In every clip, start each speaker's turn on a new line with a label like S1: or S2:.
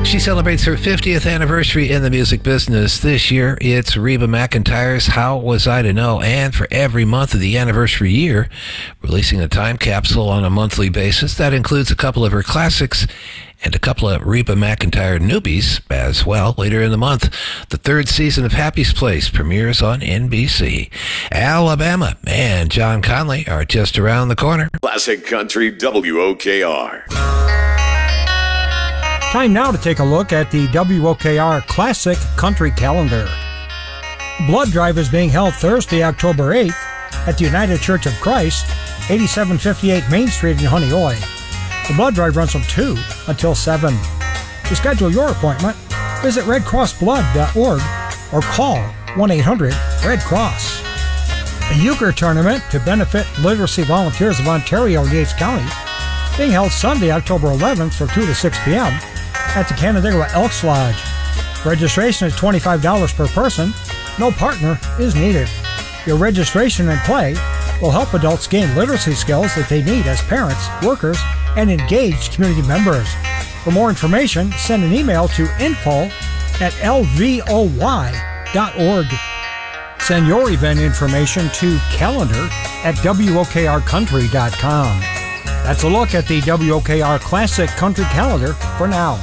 S1: She celebrates her 50th anniversary in the music business. This year, it's Reba McEntire's How Was I to Know? And for every month of the anniversary year, releasing a time capsule on a monthly basis. That includes a couple of her classics and a couple of Reba McEntire newbies as well. Later in the month, the third season of Happy's Place premieres on NBC. Alabama and John Conley are just around the corner.
S2: Classic Country WOKR.
S3: Time now to take a look at the WOKR Classic Country Calendar. Blood Drive is being held Thursday, October 8th at the United Church of Christ, 8758 Main Street in Honeoye. The blood drive runs from 2 until 7. To schedule your appointment, visit redcrossblood.org or call 1-800-RED-CROSS. The Euchre Tournament to benefit Literacy Volunteers of Ontario and Yates County, being held Sunday, October 11th from 2 to 6 p.m. at the Canandaigua Elks Lodge. Registration is $25 per person. No partner is needed. Your registration and play will help adults gain literacy skills that they need as parents, workers, and engaged community members. For more information, send an email to info@lvoy.org. Send your event information to calendar@wokrcountry.com. That's a look at the WOKR Classic Country Calendar for now.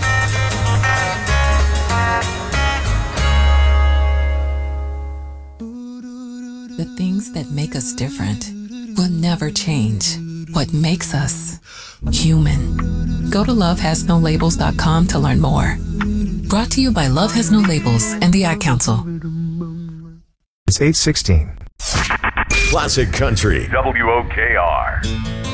S4: The things that make us different will never change. What makes us human. Go to lovehasnolabels.com to learn more. Brought to you by Love Has No Labels and the Ad Council.
S5: It's 8:16.
S2: Classic Country WOKR.